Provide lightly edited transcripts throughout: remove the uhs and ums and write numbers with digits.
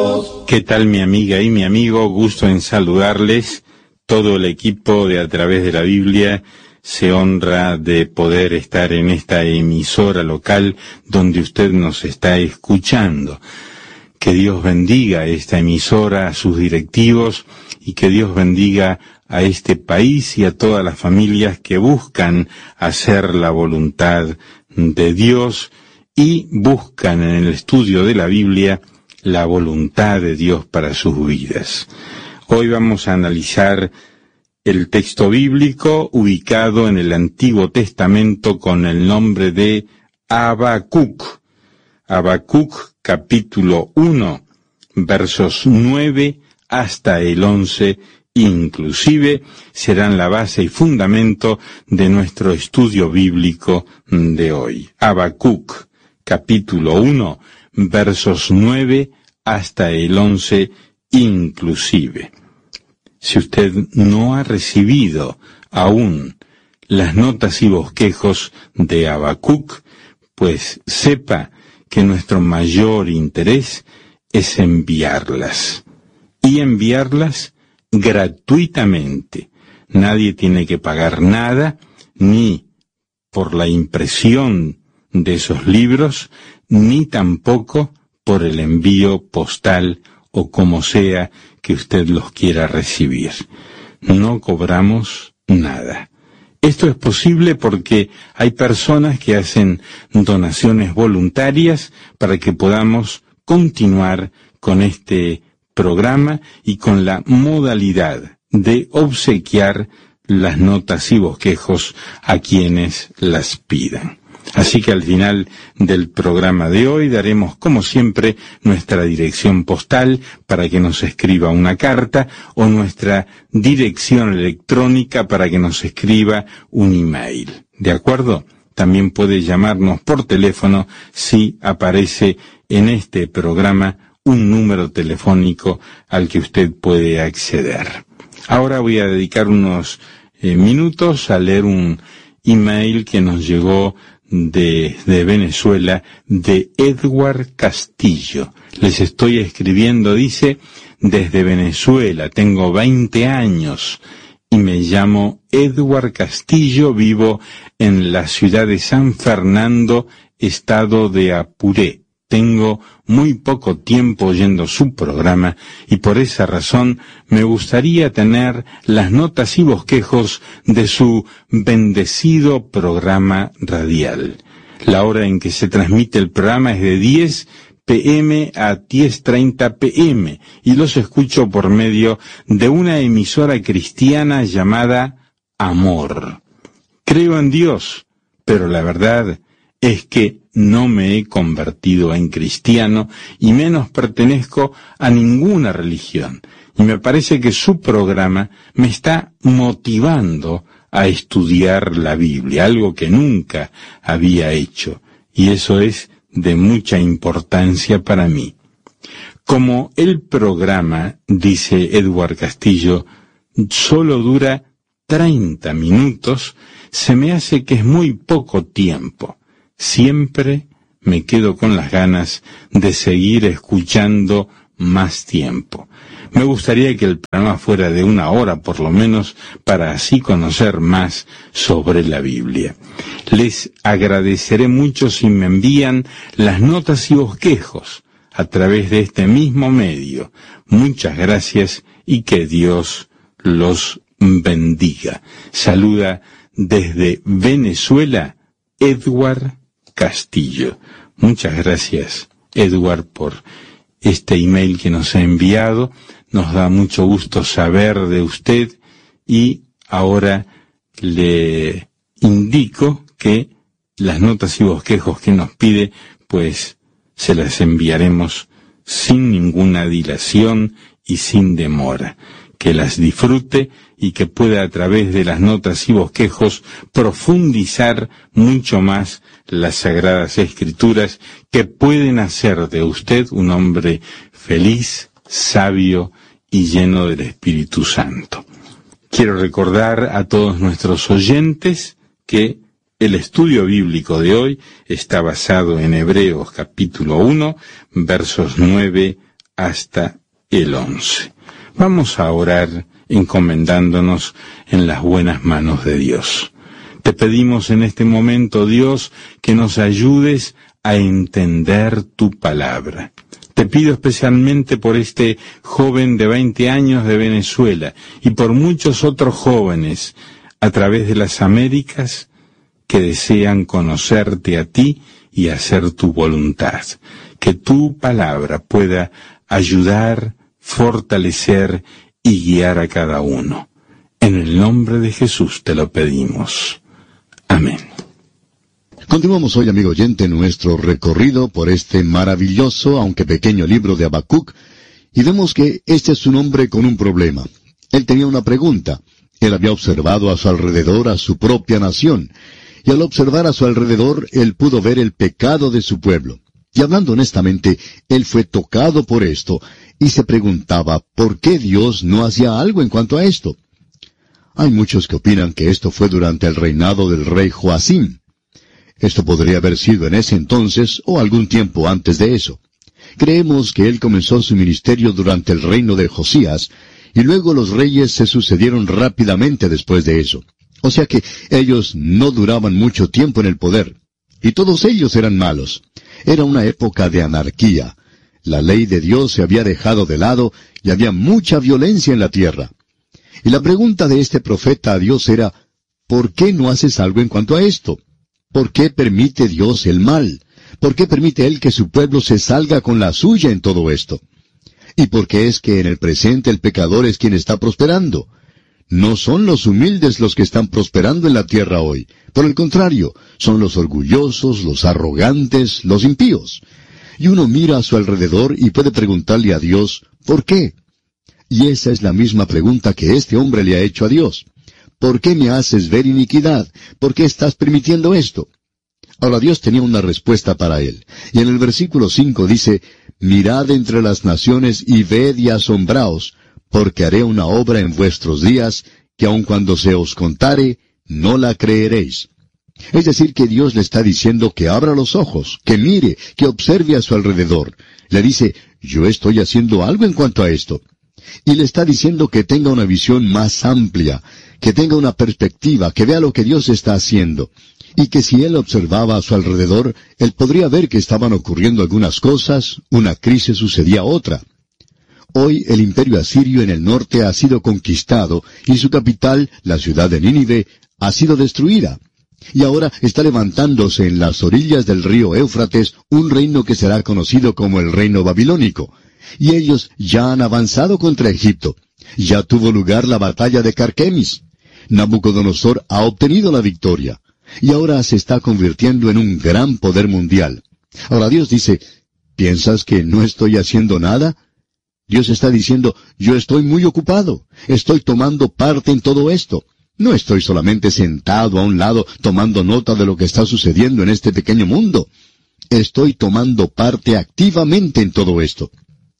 ¿Qué tal, mi amiga y mi amigo? Gusto en saludarles. Todo el equipo de A Través de la Biblia se honra de poder estar en esta emisora local donde usted nos está escuchando. Que Dios bendiga esta emisora, a sus directivos, y que Dios bendiga a este país y a todas las familias que buscan hacer la voluntad de Dios y buscan en el estudio de la Biblia la voluntad de Dios para sus vidas. Hoy vamos a analizar el texto bíblico ubicado en el Antiguo Testamento con el nombre de Habacuc. Habacuc, capítulo 1, versos 9 hasta el 11, inclusive, serán la base y fundamento de nuestro estudio bíblico de hoy. Habacuc, capítulo 1, versos 9 hasta el 11, inclusive. Si usted no ha recibido aún las notas y bosquejos de Habacuc, pues sepa que nuestro mayor interés es enviarlas. Y enviarlas gratuitamente. Nadie tiene que pagar nada, ni por la impresión de esos libros, ni tampoco por el envío postal o como sea que usted los quiera recibir. No cobramos nada. Esto es posible porque hay personas que hacen donaciones voluntarias para que podamos continuar con este programa y con la modalidad de obsequiar las notas y bosquejos a quienes las pidan. Así que al final del programa de hoy daremos, como siempre, nuestra dirección postal para que nos escriba una carta o nuestra dirección electrónica para que nos escriba un email. ¿De acuerdo? También puede llamarnos por teléfono si aparece en este programa un número telefónico al que usted puede acceder. Ahora voy a dedicar unos minutos a leer un email que nos llegó de Venezuela, de Edward Castillo. Les estoy escribiendo, dice, desde Venezuela, tengo 20 años y me llamo Edward Castillo, vivo en la ciudad de San Fernando, estado de Apuré. Tengo muy poco tiempo oyendo su programa y por esa razón me gustaría tener las notas y bosquejos de su bendecido programa radial. La hora en que se transmite el programa es de 10 p.m. a 10:30 p.m. y los escucho por medio de una emisora cristiana llamada Amor. Creo en Dios, pero la verdad es que no me he convertido en cristiano y menos pertenezco a ninguna religión. Y me parece que su programa me está motivando a estudiar la Biblia, algo que nunca había hecho. Y eso es de mucha importancia para mí. Como el programa, dice Edward Castillo, solo dura 30 minutos, se me hace que es muy poco tiempo. Siempre me quedo con las ganas de seguir escuchando más tiempo. Me gustaría que el programa fuera de 1 hora por lo menos para así conocer más sobre la Biblia. Les agradeceré mucho si me envían las notas y bosquejos a través de este mismo medio. Muchas gracias y que Dios los bendiga. Saluda desde Venezuela, Edward Castillo. Muchas gracias, Edward, por este email que nos ha enviado. Nos da mucho gusto saber de usted y ahora le indico que las notas y bosquejos que nos pide, pues se las enviaremos sin ninguna dilación y sin demora. Que las disfrute y que pueda a través de las notas y bosquejos profundizar mucho más las Sagradas Escrituras que pueden hacer de usted un hombre feliz, sabio y lleno del Espíritu Santo. Quiero recordar a todos nuestros oyentes que el estudio bíblico de hoy está basado en Hebreos capítulo 1, versos 9 hasta el 11. Vamos a orar encomendándonos en las buenas manos de Dios. Te pedimos en este momento, Dios, que nos ayudes a entender tu palabra. Te pido especialmente por este joven de 20 años de Venezuela y por muchos otros jóvenes a través de las Américas que desean conocerte a ti y hacer tu voluntad. Que tu palabra pueda ayudar, fortalecer y guiar a cada uno. En el nombre de Jesús te lo pedimos. Amén. Continuamos hoy, amigo oyente, nuestro recorrido por este maravilloso, aunque pequeño libro de Habacuc, y vemos que este es un hombre con un problema. Él tenía una pregunta. Él había observado a su alrededor a su propia nación, y al observar a su alrededor, él pudo ver el pecado de su pueblo. Y hablando honestamente, él fue tocado por esto, y se preguntaba, ¿por qué Dios no hacía algo en cuanto a esto? Hay muchos que opinan que esto fue durante el reinado del rey Joacim. Esto podría haber sido en ese entonces o algún tiempo antes de eso. Creemos que él comenzó su ministerio durante el reino de Josías, y luego los reyes se sucedieron rápidamente después de eso. O sea que ellos no duraban mucho tiempo en el poder. Y todos ellos eran malos. Era una época de anarquía. La ley de Dios se había dejado de lado y había mucha violencia en la tierra. Y la pregunta de este profeta a Dios era, ¿por qué no haces algo en cuanto a esto? ¿Por qué permite Dios el mal? ¿Por qué permite Él que su pueblo se salga con la suya en todo esto? ¿Y por qué es que en el presente el pecador es quien está prosperando? No son los humildes los que están prosperando en la tierra hoy. Por el contrario, son los orgullosos, los arrogantes, los impíos. Y uno mira a su alrededor y puede preguntarle a Dios, ¿por qué? Y esa es la misma pregunta que este hombre le ha hecho a Dios. ¿Por qué me haces ver iniquidad? ¿Por qué estás permitiendo esto? Ahora Dios tenía una respuesta para él. Y en el versículo 5 dice, mirad entre las naciones y ved y asombraos, porque haré una obra en vuestros días, que aun cuando se os contare, no la creeréis. Es decir, que Dios le está diciendo que abra los ojos, que mire, que observe a su alrededor. Le dice, yo estoy haciendo algo en cuanto a esto. Y le está diciendo que tenga una visión más amplia, que tenga una perspectiva, que vea lo que Dios está haciendo. Y que si él observaba a su alrededor, él podría ver que estaban ocurriendo algunas cosas, una crisis sucedía otra. Hoy el imperio asirio en el norte ha sido conquistado, y su capital, la ciudad de Nínive, ha sido destruida. Y ahora está levantándose en las orillas del río Éufrates un reino que será conocido como el reino babilónico. Y ellos ya han avanzado contra Egipto. Ya tuvo lugar la batalla de Carquemis. Nabucodonosor ha obtenido la victoria. Y ahora se está convirtiendo en un gran poder mundial. Ahora Dios dice, ¿piensas que no estoy haciendo nada? Dios está diciendo, yo estoy muy ocupado. Estoy tomando parte en todo esto. No estoy solamente sentado a un lado tomando nota de lo que está sucediendo en este pequeño mundo. Estoy tomando parte activamente en todo esto.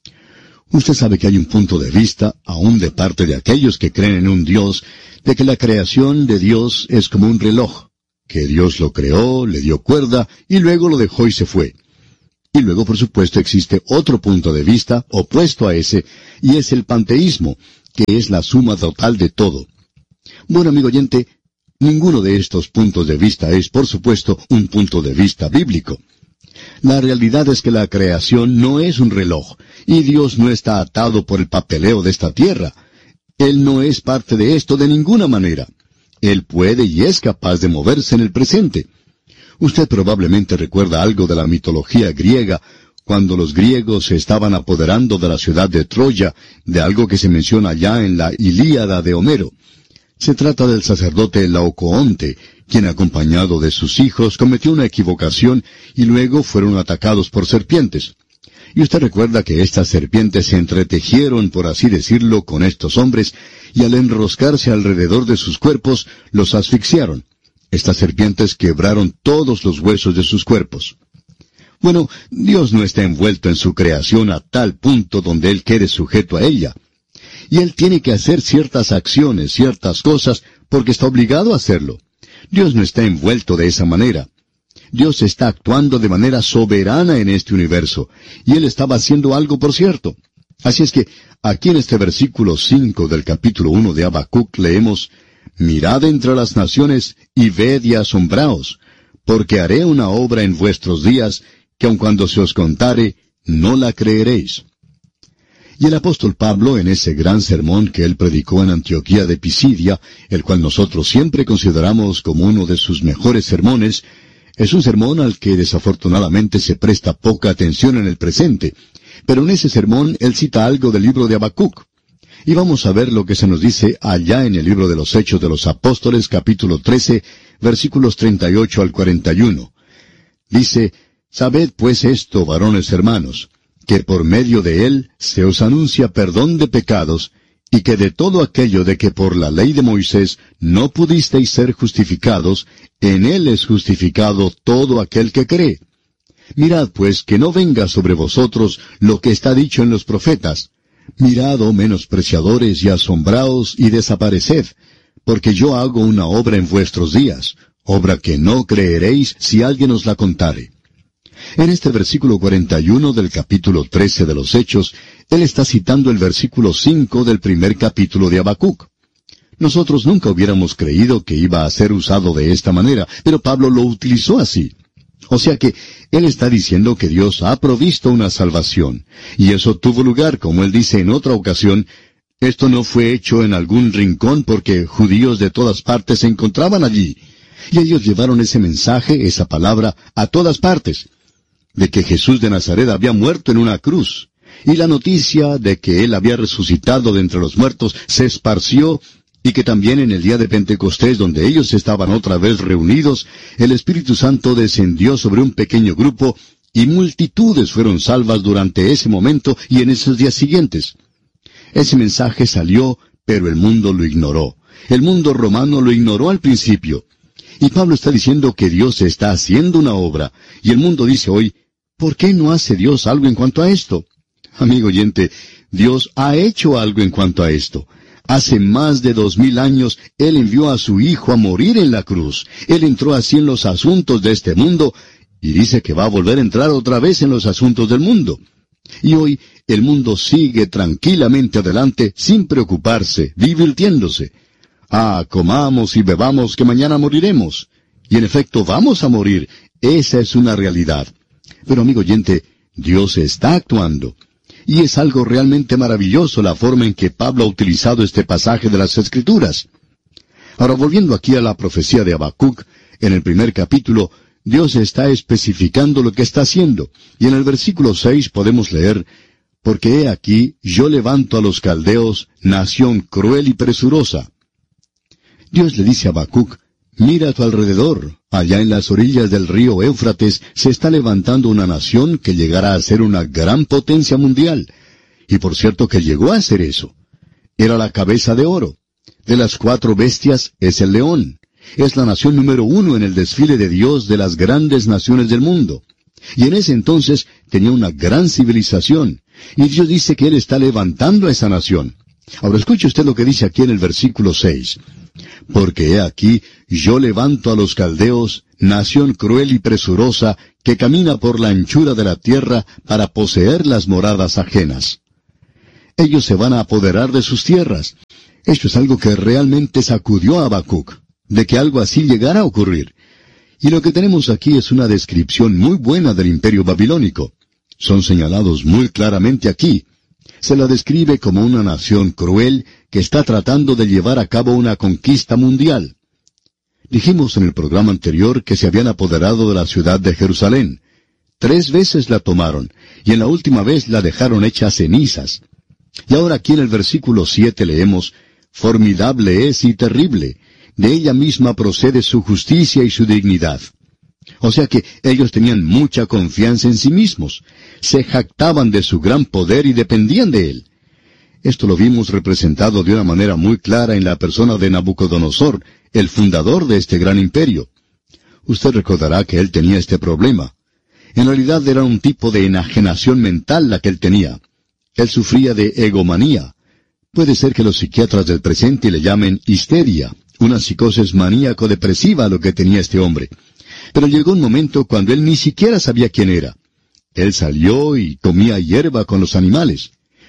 Usted sabe que hay un punto de vista, aún de parte de aquellos que creen en un Dios, de que la creación de Dios es como un reloj, que Dios lo creó, le dio cuerda, y luego lo dejó y se fue. Y luego, por supuesto, existe otro punto de vista opuesto a ese, y es el panteísmo, que es la suma total de todo. Bueno, amigo oyente, ninguno de estos puntos de vista es, por supuesto, un punto de vista bíblico. La realidad es que la creación no es un reloj, y Dios no está atado por el papeleo de esta tierra. Él no es parte de esto de ninguna manera. Él puede y es capaz de moverse en el presente. Usted probablemente recuerda algo de la mitología griega, cuando los griegos se estaban apoderando de la ciudad de Troya, de algo que se menciona allá en la Ilíada de Homero. Se trata del sacerdote Laocoonte, quien acompañado de sus hijos cometió una equivocación y luego fueron atacados por serpientes. Y usted recuerda que estas serpientes se entretejieron, por así decirlo, con estos hombres, y al enroscarse alrededor de sus cuerpos, los asfixiaron. Estas serpientes quebraron todos los huesos de sus cuerpos. Bueno, Dios no está envuelto en su creación a tal punto donde Él quede sujeto a ella. Y Él tiene que hacer ciertas acciones, ciertas cosas, porque está obligado a hacerlo. Dios no está envuelto de esa manera. Dios está actuando de manera soberana en este universo, y Él estaba haciendo algo, por cierto. Así es que, aquí en este versículo 5 del capítulo 1 de Habacuc leemos, «Mirad entre las naciones y ved y asombraos, porque haré una obra en vuestros días, que aun cuando se os contare, no la creeréis». Y el apóstol Pablo, en ese gran sermón que él predicó en Antioquía de Pisidia, el cual nosotros siempre consideramos como uno de sus mejores sermones, es un sermón al que desafortunadamente se presta poca atención en el presente, pero en ese sermón él cita algo del libro de Habacuc. Y vamos a ver lo que se nos dice allá en el libro de los Hechos de los Apóstoles, capítulo 13, versículos 38 al 41. Dice, «Sabed pues esto, varones hermanos, que por medio de él se os anuncia perdón de pecados, y que de todo aquello de que por la ley de Moisés no pudisteis ser justificados, en él es justificado todo aquel que cree. Mirad pues que no venga sobre vosotros lo que está dicho en los profetas. Mirad, oh menospreciadores, y asombraos, y desapareced, porque yo hago una obra en vuestros días, obra que no creeréis si alguien os la contare». En este versículo 41 del capítulo 13 de los Hechos, él está citando el versículo 5 del primer capítulo de Habacuc. Nosotros nunca hubiéramos creído que iba a ser usado de esta manera, pero Pablo lo utilizó así. O sea que él está diciendo que Dios ha provisto una salvación, y eso tuvo lugar, como él dice en otra ocasión, esto no fue hecho en algún rincón porque judíos de todas partes se encontraban allí. Y ellos llevaron ese mensaje, esa palabra, a todas partes, de que Jesús de Nazaret había muerto en una cruz, y la noticia de que Él había resucitado de entre los muertos se esparció, y que también en el día de Pentecostés, donde ellos estaban otra vez reunidos, el Espíritu Santo descendió sobre un pequeño grupo, y multitudes fueron salvas durante ese momento y en esos días siguientes. Ese mensaje salió, pero el mundo lo ignoró. El mundo romano lo ignoró al principio. Y Pablo está diciendo que Dios está haciendo una obra, y el mundo dice hoy, ¿por qué no hace Dios algo en cuanto a esto? Amigo oyente, Dios ha hecho algo en cuanto a esto. Hace más de 2000 años, Él envió a su Hijo a morir en la cruz. Él entró así en los asuntos de este mundo, y dice que va a volver a entrar otra vez en los asuntos del mundo. Y hoy, el mundo sigue tranquilamente adelante, sin preocuparse, divirtiéndose. «Ah, comamos y bebamos, que mañana moriremos». Y en efecto, vamos a morir. Esa es una realidad. Pero amigo oyente, Dios está actuando. Y es algo realmente maravilloso la forma en que Pablo ha utilizado este pasaje de las Escrituras. Ahora, volviendo aquí a la profecía de Habacuc, en el primer capítulo, Dios está especificando lo que está haciendo. Y en el versículo 6 podemos leer, «Porque he aquí, yo levanto a los caldeos, nación cruel y presurosa». Dios le dice a Habacuc, «Mira a tu alrededor, allá en las orillas del río Éufrates se está levantando una nación que llegará a ser una gran potencia mundial». Y por cierto que llegó a ser eso. Era la cabeza de oro. De las 4 bestias es el león. Es la nación número 1 en el desfile de Dios de las grandes naciones del mundo. Y en ese entonces tenía una gran civilización. Y Dios dice que Él está levantando a esa nación. Ahora escuche usted lo que dice aquí en el versículo 6. «Porque he aquí, yo levanto a los caldeos, nación cruel y presurosa, que camina por la anchura de la tierra para poseer las moradas ajenas». Ellos se van a apoderar de sus tierras. Esto es algo que realmente sacudió a Habacuc, de que algo así llegara a ocurrir. Y lo que tenemos aquí es una descripción muy buena del imperio babilónico. Son señalados muy claramente aquí. Se la describe como una nación cruel que está tratando de llevar a cabo una conquista mundial. Dijimos en el programa anterior que se habían apoderado de la ciudad de Jerusalén. 3 veces la tomaron, y en la última vez la dejaron hecha cenizas. Y ahora aquí en el versículo 7 leemos, «Formidable es y terrible, de ella misma procede su justicia y su dignidad». O sea que ellos tenían mucha confianza en sí mismos. Se jactaban de su gran poder y dependían de él. Esto lo vimos representado de una manera muy clara en la persona de Nabucodonosor, el fundador de este gran imperio. Usted recordará que él tenía este problema. En realidad era un tipo de enajenación mental la que él tenía. Él sufría de egomanía. Puede ser que los psiquiatras del presente le llamen histeria, una psicosis maníaco-depresiva a lo que tenía este hombre. Pero llegó un momento cuando él ni siquiera sabía quién era. Él salió y comía hierba con los animales.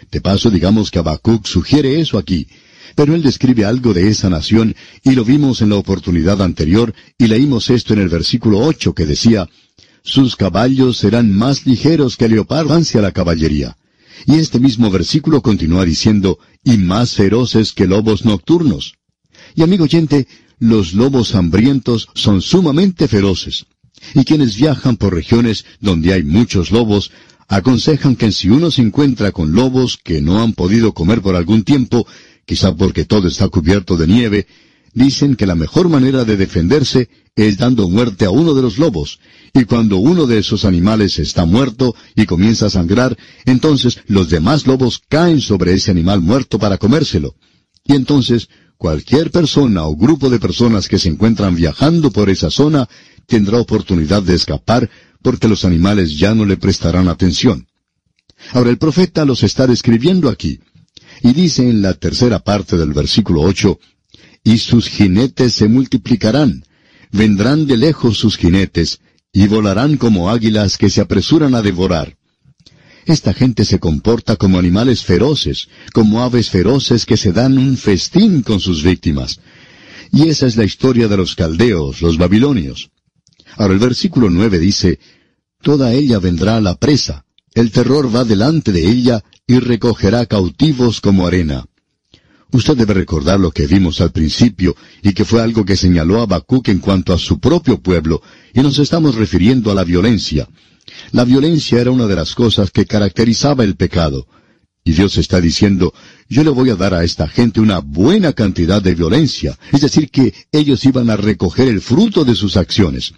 De paso, digamos que Habacuc sugiere eso aquí, pero él describe algo de esa nación, y lo vimos en la oportunidad anterior, y leímos esto en el versículo 8, que decía, sus caballos serán más ligeros que leopardos hacia la caballería. Y este mismo versículo continúa diciendo, y más feroces que lobos nocturnos. Y amigo oyente, los lobos hambrientos son sumamente feroces. Y quienes viajan por regiones donde hay muchos lobos, aconsejan que si uno se encuentra con lobos que no han podido comer por algún tiempo, quizá porque todo está cubierto de nieve, dicen que la mejor manera de defenderse es dando muerte a uno de los lobos, y cuando uno de esos animales está muerto y comienza a sangrar, entonces los demás lobos caen sobre ese animal muerto para comérselo. Y entonces cualquier persona o grupo de personas que se encuentran viajando por esa zona tendrá oportunidad de escapar porque los animales ya no le prestarán atención. Ahora el profeta los está describiendo aquí, y dice en la tercera parte del versículo 8, y sus jinetes se multiplicarán, vendrán de lejos sus jinetes, y volarán como águilas que se apresuran a devorar. Esta gente se comporta como animales feroces, como aves feroces que se dan un festín con sus víctimas. Y esa es la historia de los caldeos, los babilonios. Ahora el versículo 9 dice, toda ella vendrá a la presa, el terror va delante de ella, y recogerá cautivos como arena. Usted debe recordar lo que vimos al principio, y que fue algo que señaló Habacuc en cuanto a su propio pueblo, y nos estamos refiriendo a la violencia. La violencia era una de las cosas que caracterizaba el pecado. Y Dios está diciendo, yo le voy a dar a esta gente una buena cantidad de violencia, es decir, que ellos iban a recoger el fruto de sus acciones.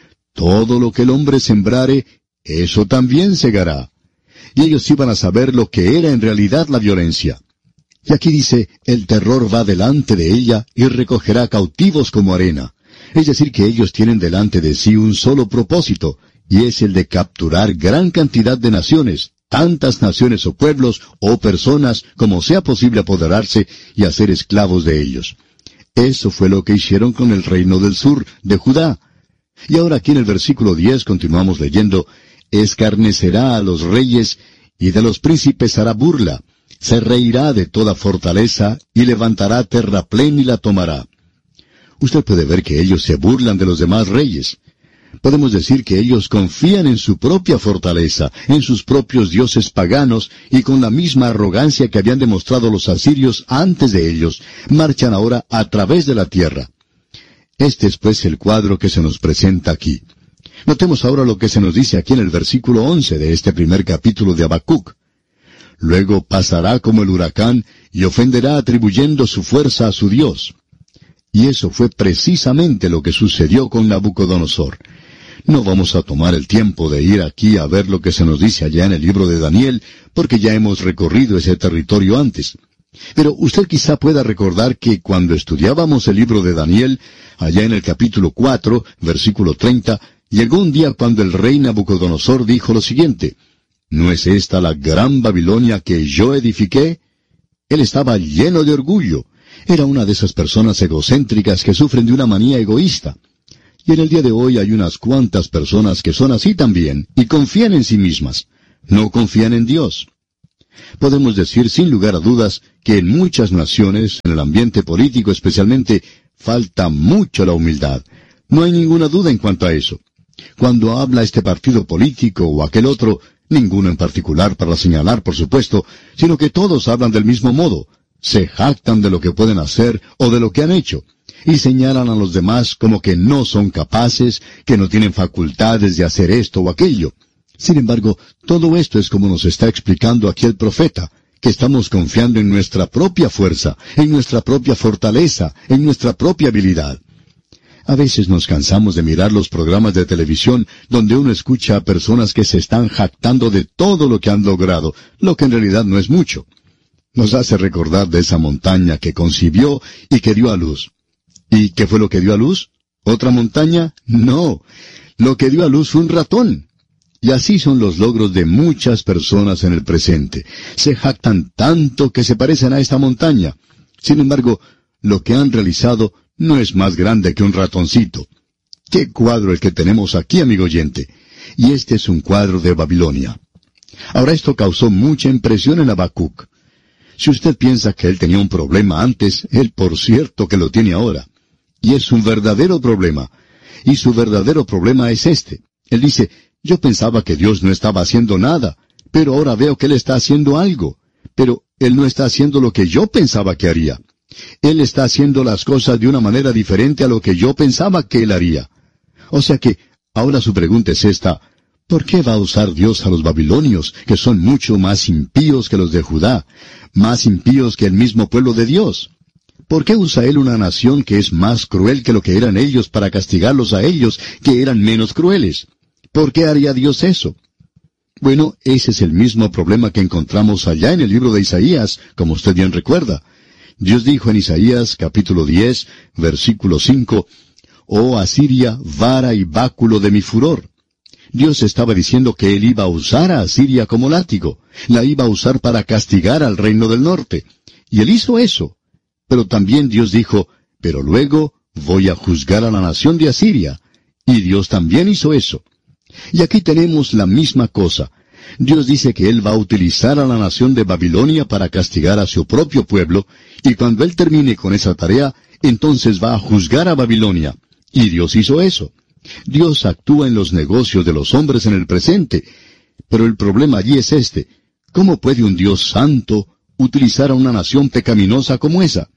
Todo lo que el hombre sembrare, eso también segará. Y ellos iban a saber lo que era en realidad la violencia. Y aquí dice, el terror va delante de ella y recogerá cautivos como arena. Es decir, que ellos tienen delante de sí un solo propósito, y es el de capturar gran cantidad de naciones, tantas naciones o pueblos o personas como sea posible apoderarse y hacer esclavos de ellos. Eso fue lo que hicieron con el reino del sur, de Judá. Y ahora aquí en el versículo 10 continuamos leyendo, escarnecerá a los reyes, y de los príncipes hará burla. Se reirá de toda fortaleza, y levantará terraplén y la tomará. Usted puede ver que ellos se burlan de los demás reyes. Podemos decir que ellos confían en su propia fortaleza, en sus propios dioses paganos, y con la misma arrogancia que habían demostrado los asirios antes de ellos, marchan ahora a través de la tierra. Este es pues el cuadro que se nos presenta aquí. Notemos ahora lo que se nos dice aquí en el versículo 11 de este primer capítulo de Habacuc. Luego pasará como el huracán y ofenderá atribuyendo su fuerza a su Dios. Y eso fue precisamente lo que sucedió con Nabucodonosor. No vamos a tomar el tiempo de ir aquí a ver lo que se nos dice allá en el libro de Daniel, porque ya hemos recorrido ese territorio antes. Pero usted quizá pueda recordar que cuando estudiábamos el libro de Daniel, allá en el capítulo 4, versículo 30, llegó un día cuando el rey Nabucodonosor dijo lo siguiente, ¿no es esta la gran Babilonia que yo edifiqué? Él estaba lleno de orgullo. Era una de esas personas egocéntricas que sufren de una manía egoísta. Y en el día de hoy hay unas cuantas personas que son así también, y confían en sí mismas. No confían en Dios. Podemos decir sin lugar a dudas que en muchas naciones, en el ambiente político especialmente, falta mucho la humildad. No hay ninguna duda en cuanto a eso. Cuando habla este partido político o aquel otro, ninguno en particular para señalar, por supuesto, sino que todos hablan del mismo modo. Se jactan de lo que pueden hacer o de lo que han hecho, y señalan a los demás como que no son capaces, que no tienen facultades de hacer esto o aquello. Sin embargo, todo esto es como nos está explicando aquí el profeta, que estamos confiando en nuestra propia fuerza, en nuestra propia fortaleza, en nuestra propia habilidad. A veces nos cansamos de mirar los programas de televisión donde uno escucha a personas que se están jactando de todo lo que han logrado, lo que en realidad no es mucho. Nos hace recordar de esa montaña que concibió y que dio a luz. ¿Y qué fue lo que dio a luz? ¿Otra montaña? No. Lo que dio a luz fue un ratón. Y así son los logros de muchas personas en el presente. Se jactan tanto que se parecen a esta montaña. Sin embargo, lo que han realizado no es más grande que un ratoncito. ¡Qué cuadro el que tenemos aquí, amigo oyente! Y este es un cuadro de Babilonia. Ahora esto causó mucha impresión en Habacuc. Si usted piensa que él tenía un problema antes, él por cierto que lo tiene ahora. Y es un verdadero problema. Y su verdadero problema es este. Él dice, yo pensaba que Dios no estaba haciendo nada, pero ahora veo que Él está haciendo algo. Pero Él no está haciendo lo que yo pensaba que haría. Él está haciendo las cosas de una manera diferente a lo que yo pensaba que Él haría. O sea que, ahora su pregunta es esta, ¿por qué va a usar Dios a los babilonios, que son mucho más impíos que los de Judá, más impíos que el mismo pueblo de Dios? ¿Por qué usa Él una nación que es más cruel que lo que eran ellos para castigarlos a ellos, que eran menos crueles? ¿Por qué haría Dios eso? Bueno, ese es el mismo problema que encontramos allá en el libro de Isaías, como usted bien recuerda. Dios dijo en Isaías capítulo 10, versículo 5, «Oh Asiria, vara y báculo de mi furor». Dios estaba diciendo que Él iba a usar a Asiria como látigo, la iba a usar para castigar al reino del norte. Y Él hizo eso. Pero también Dios dijo, «Pero luego voy a juzgar a la nación de Asiria». Y Dios también hizo eso. Y aquí tenemos la misma cosa. Dios dice que Él va a utilizar a la nación de Babilonia para castigar a su propio pueblo, y cuando Él termine con esa tarea, entonces va a juzgar a Babilonia. Y Dios hizo eso. Dios actúa en los negocios de los hombres en el presente. Pero el problema allí es este. ¿Cómo puede un Dios santo utilizar a una nación pecaminosa como esa?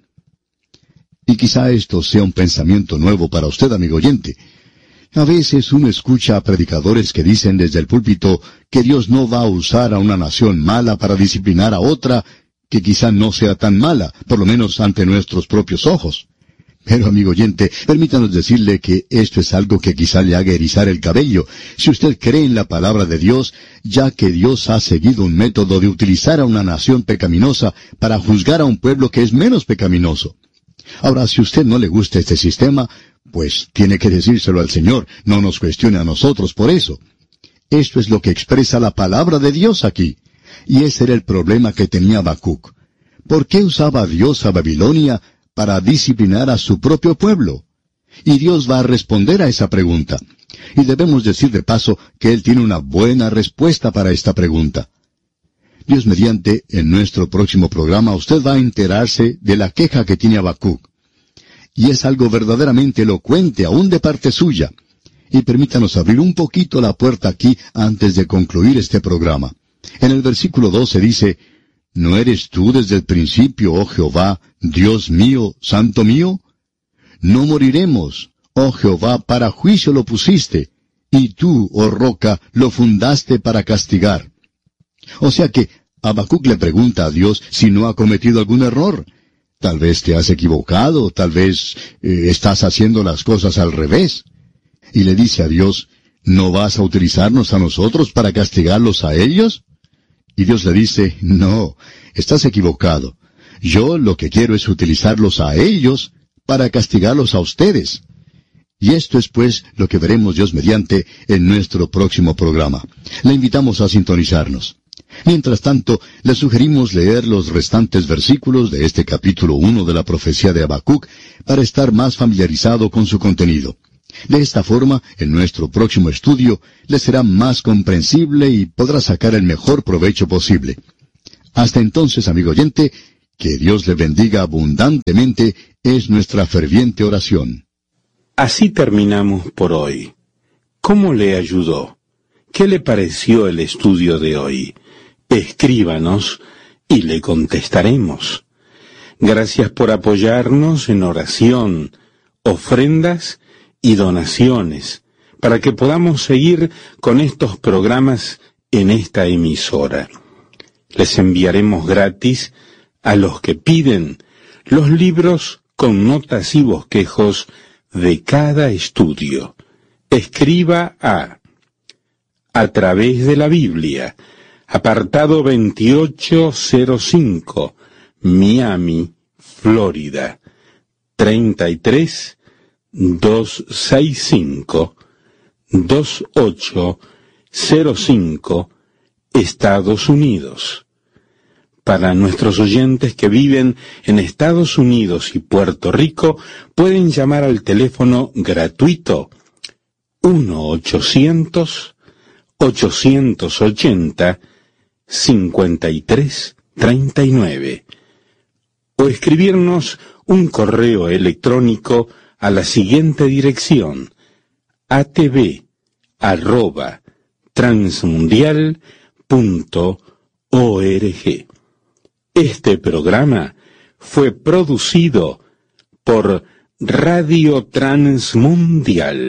Y quizá esto sea un pensamiento nuevo para usted, amigo oyente. A veces uno escucha a predicadores que dicen desde el púlpito que Dios no va a usar a una nación mala para disciplinar a otra que quizá no sea tan mala, por lo menos ante nuestros propios ojos. Pero, amigo oyente, permítanos decirle que esto es algo que quizá le haga erizar el cabello, si usted cree en la palabra de Dios, ya que Dios ha seguido un método de utilizar a una nación pecaminosa para juzgar a un pueblo que es menos pecaminoso. Ahora, si a usted no le gusta este sistema, pues tiene que decírselo al Señor, no nos cuestione a nosotros por eso. Esto es lo que expresa la palabra de Dios aquí. Y ese era el problema que tenía Habacuc. ¿Por qué usaba Dios a Babilonia para disciplinar a su propio pueblo? Y Dios va a responder a esa pregunta. Y debemos decir de paso que Él tiene una buena respuesta para esta pregunta. Dios mediante, en nuestro próximo programa usted va a enterarse de la queja que tiene Habacuc. Y es algo verdaderamente elocuente, aún de parte suya. Y permítanos abrir un poquito la puerta aquí antes de concluir este programa. En el versículo 12 dice, ¿No eres tú desde el principio, oh Jehová, Dios mío, santo mío? No moriremos, oh Jehová, para juicio lo pusiste, y tú, oh roca, lo fundaste para castigar. O sea que Habacuc le pregunta a Dios si no ha cometido algún error. Tal vez te has equivocado, tal vez estás haciendo las cosas al revés. Y le dice a Dios, ¿no vas a utilizarnos a nosotros para castigarlos a ellos? Y Dios le dice, no, estás equivocado. Yo lo que quiero es utilizarlos a ellos para castigarlos a ustedes. Y esto es pues lo que veremos Dios mediante en nuestro próximo programa. Le invitamos a sintonizarnos. Mientras tanto, le sugerimos leer los restantes versículos de este capítulo 1 de la profecía de Habacuc para estar más familiarizado con su contenido. De esta forma, en nuestro próximo estudio, le será más comprensible y podrá sacar el mejor provecho posible. Hasta entonces, amigo oyente, que Dios le bendiga abundantemente es nuestra ferviente oración. Así terminamos por hoy. ¿Cómo le ayudó? ¿Qué le pareció el estudio de hoy? Escríbanos y le contestaremos. Gracias por apoyarnos en oración, ofrendas y donaciones, para que podamos seguir con estos programas en esta emisora. Les enviaremos gratis a los que piden los libros con notas y bosquejos de cada estudio. Escriba a través de la Biblia, apartado 2805, Miami, Florida, 33265-2805, Estados Unidos. Para nuestros oyentes que viven en Estados Unidos y Puerto Rico, pueden llamar al teléfono gratuito 1-800-880-1080 5339 o escribirnos un correo electrónico a la siguiente dirección: atv@transmundial.org. Este programa fue producido por Radio Transmundial.